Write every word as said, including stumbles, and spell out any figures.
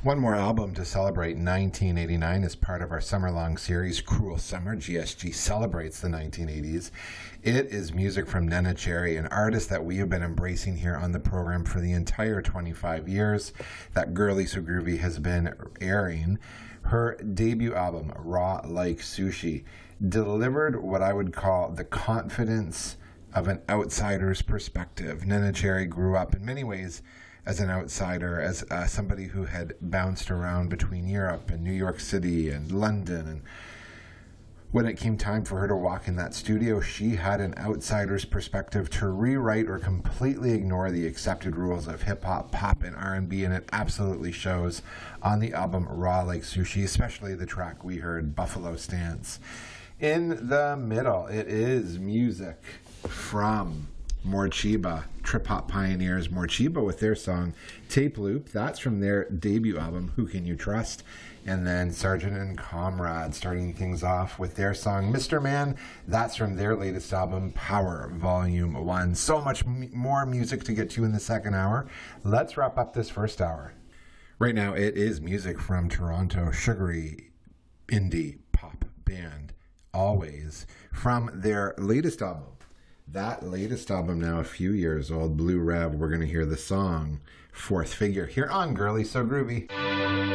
One more album to celebrate nineteen eighty-nine as part of our summer-long series, Cruel Summer. G S G celebrates the nineteen eighties. It is music from Neneh Cherry, an artist that we have been embracing here on the program for the entire twenty-five years that Girly So Groovy has been airing. Her debut album, Raw Like Sushi, delivered what I would call the confidence of an outsider's perspective. Neneh Cherry grew up in many ways as an outsider, as uh, somebody who had bounced around between Europe and New York City and London. And when it came time for her to walk in that studio, she had an outsider's perspective to rewrite or completely ignore the accepted rules of hip-hop, pop, and R and B, and it absolutely shows on the album Raw Like Sushi, especially the track we heard, Buffalo Stance. In the middle, it is music from Morcheeba, trip-hop pioneers Morcheeba with their song Tape Loop. That's from their debut album, Who Can You Trust? And then Sergeant and Comrade starting things off with their song Mister Man. That's from their latest album, Power Volume one. So much m- more music to get to in the second hour. Let's wrap up this first hour. Right now, it is music from Toronto, sugary indie pop band Always, from their latest album. That latest album, now a few years old, Blue Rev. We're going to hear the song Fourth Figure here on Girly So Groovy.